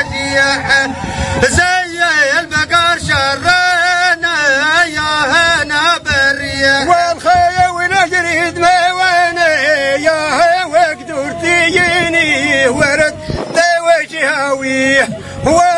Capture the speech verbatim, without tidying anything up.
الريح زي البقر شرنا يا هنا بالريح والخيا ونجريد ما وانا يا وقدر تجيني ورد ذا وجهاوي